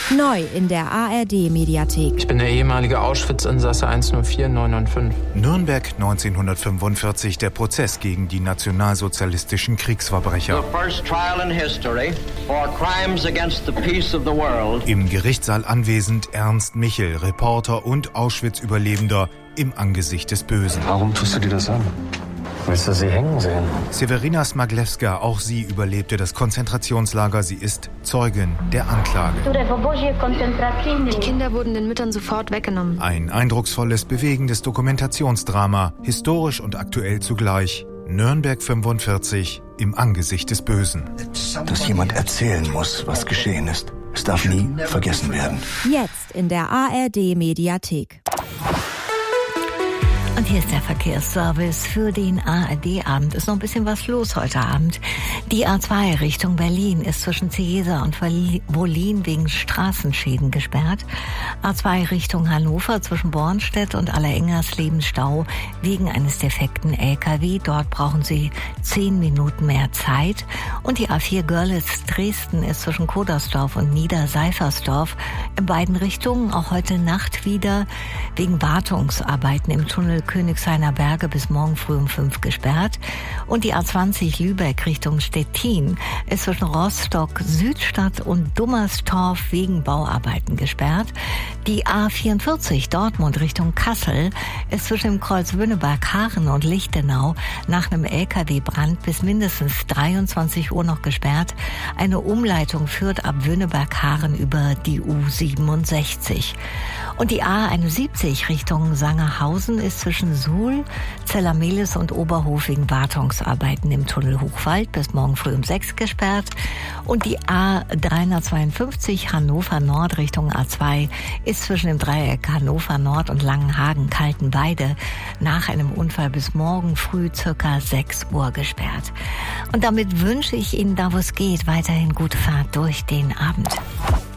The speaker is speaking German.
Neu in der ARD-Mediathek. Ich bin der ehemalige Auschwitz-Insasse 104995. Nürnberg 1945, der Prozess gegen die nationalsozialistischen Kriegsverbrecher. The first trial in history for crimes against the peace of the world. Im Gerichtssaal anwesend Ernst Michel, Reporter und Auschwitz-Überlebender im Angesicht des Bösen. Warum tust du dir das an? Willst du sie hängen sehen? Sewerina Smaglewska, auch sie überlebte das Konzentrationslager. Sie ist Zeugin der Anklage. Die Kinder wurden den Müttern sofort weggenommen. Ein eindrucksvolles, bewegendes Dokumentationsdrama, historisch und aktuell zugleich. Nürnberg 45 im Angesicht des Bösen. Dass jemand erzählen muss, was geschehen ist. Es darf nie vergessen werden. Jetzt in der ARD-Mediathek. Und hier ist der Verkehrsservice für den ARD-Abend. Ist noch ein bisschen was los heute Abend. Die A2 Richtung Berlin ist zwischen Cieza und Wollin wegen Straßenschäden gesperrt. A2 Richtung Hannover zwischen Bornstedt und Allerengersleben Stau wegen eines defekten LKW. Dort brauchen Sie 10 Minuten mehr Zeit. Und die A4 Görlitz-Dresden ist zwischen Kodersdorf und Niederseifersdorf in beiden Richtungen auch heute Nacht wieder wegen Wartungsarbeiten im Tunnel Königshainer Berge bis morgen früh um 5 gesperrt. Und die A20 Lübeck Richtung Stettin ist zwischen Rostock, Südstadt und Dummerstorf wegen Bauarbeiten gesperrt. Die A44 Dortmund Richtung Kassel ist zwischen dem Kreuz Wünneberg-Haaren und Lichtenau nach einem LKW-Brand bis mindestens 23 Uhr noch gesperrt. Eine Umleitung führt ab Wünneberg-Haaren über die U67. Und die A71 Richtung Sangerhausen ist zwischen Suhl, Zellermelis und Oberhof wegen Wartungsarbeiten im Tunnel Hochwald bis morgen früh um 6 gesperrt. Und die A352 Hannover Nord Richtung A2 ist zwischen dem Dreieck Hannover Nord und Langenhagen-Kaltenweide nach einem Unfall bis morgen früh circa 6 Uhr gesperrt. Und damit wünsche ich Ihnen, da wo es geht, weiterhin gute Fahrt durch den Abend.